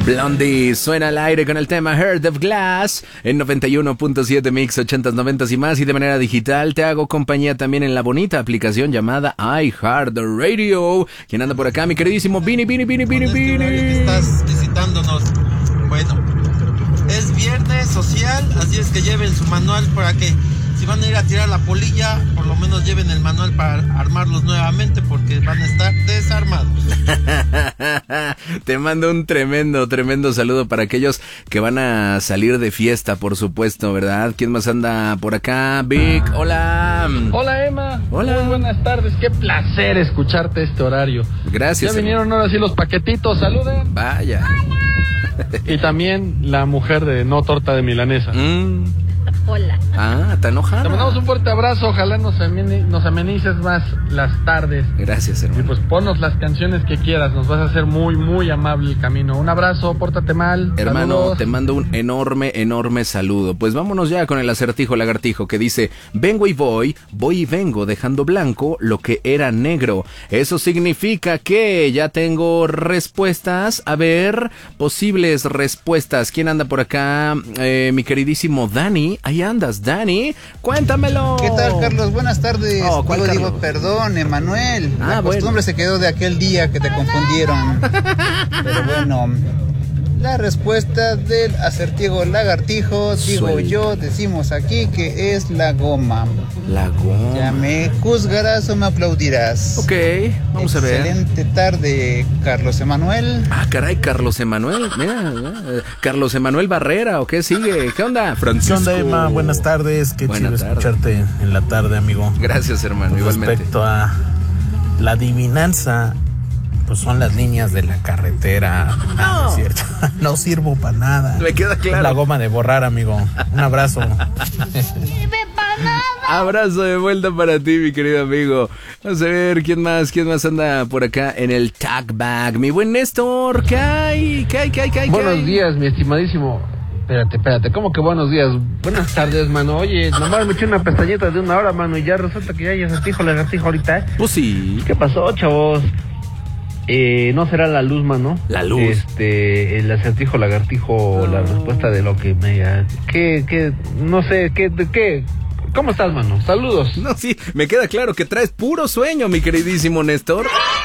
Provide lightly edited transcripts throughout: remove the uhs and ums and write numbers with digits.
Blondie suena al aire con el tema Heart of Glass en 91.7 Mix 80s, 90s y más, y de manera digital te hago compañía también en la bonita aplicación llamada iHeartRadio. ¿Quién anda por acá? Mi queridísimo Vini. Que estás visitándonos. Bueno, es viernes social, así es que lleven su manual para que si van a ir a tirar la polilla, por lo menos lleven el manual para armarlos nuevamente porque van a estar desarmados. Te mando un tremendo saludo para aquellos que van a salir de fiesta, por supuesto, ¿verdad? ¿Quién más anda por acá? Vic, hola. Hola, Emma. Hola. Muy buenas tardes, qué placer escucharte este horario. Gracias. Ya vinieron ahora sí los paquetitos, saluden. Vaya. Y también la mujer de No Torta de Milanesa. Hola. Ah, ¿está enojada? Te mandamos un fuerte abrazo, ojalá nos amenices más las tardes. Gracias, hermano. Y pues ponnos las canciones que quieras, nos vas a hacer muy amable el camino. Un abrazo, pórtate mal. Hermano, saludos. te mando un enorme saludo. Pues vámonos ya con el acertijo lagartijo que dice: vengo y voy y vengo, dejando blanco lo que era negro. Eso significa que ya tengo respuestas. A ver, posibles respuestas. ¿Quién anda por acá? Mi queridísimo Dani. Ahí andas, Dani. Cuéntamelo. ¿Qué tal, Carlos? Buenas tardes. ¿Cuál Carlos? Perdón, Emanuel. La costumbre bueno. se quedó de aquel día que te confundieron. Pero bueno, la respuesta del acertijo lagartijo, decimos aquí que es la goma. La goma. ¿Ya me juzgarás o me aplaudirás? Ok, vamos a ver. Excelente tarde, Carlos Emanuel. Ah, caray, Carlos Emanuel. Mira, Carlos Emanuel Barrera, ¿o qué sigue? ¿Qué onda, Francisco? ¿Qué onda, Emma? Buenas tardes. Qué Buena chido tarde. escucharte en la tarde, amigo. Gracias, hermano, igualmente. Respecto a la adivinanza, pues son las líneas de la carretera. No es cierto. No sirvo para nada. Me queda claro. Es la goma de borrar, amigo. Un abrazo. Sirve para nada. Abrazo de vuelta para ti, mi querido amigo. Vamos a ver quién más anda por acá en el tag bag. Mi buen Néstor, ¿qué hay? Buenos días, mi estimadísimo. Espérate, ¿cómo que buenos días? Buenas tardes, mano. Oye, nomás me eché una pestañeta de 1 hora, mano, y ya resulta que ya hay acertijo lagartijo ahorita. Pues sí. ¿Qué pasó, chavos? No será la luz, mano. La luz. El acertijo lagartijo, la respuesta de lo que me... ¿Qué? No sé, ¿qué? ¿Cómo estás, mano? Saludos. No, sí, me queda claro que traes puro sueño, mi queridísimo Néstor.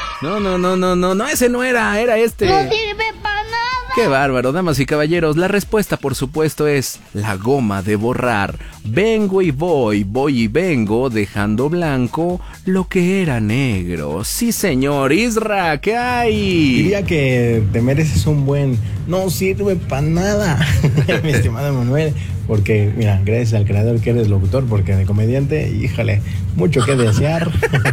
No, ese no era este. No sirve para nada. Qué bárbaro, damas y caballeros. La respuesta, por supuesto, es la goma de borrar. Vengo y voy y vengo, dejando blanco lo que era negro. Sí, señor. Isra, ¿qué hay? Diría que te mereces un buen no sirve para nada, mi estimado Manuel, porque, mira, gracias al creador que eres locutor, porque de comediante, híjole, mucho que desear.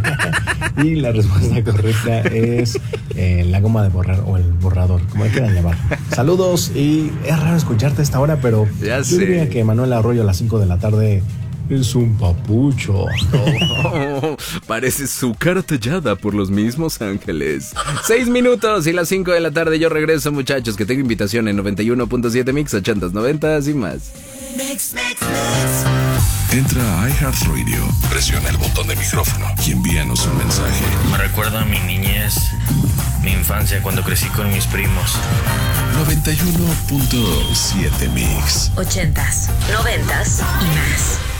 Y la respuesta correcta es la goma de borrar o el borrador, como le quieran llamar. Saludos, y es raro escucharte a esta hora, pero ya yo diría que Manuel Arroyo a las 5 de la tarde es un papucho. Oh, parece su cara tallada por los mismos ángeles. 6 minutos y las 5 de la tarde yo regreso, muchachos, que tengo invitación en 91.7 Mix 80s, 90s y más. Entra a iHeartRadio, presiona el botón de micrófono y envíanos un mensaje. Me recuerda a mi niñez, mi infancia cuando crecí con mis primos. 91.7 Mix 80s, 90s y más.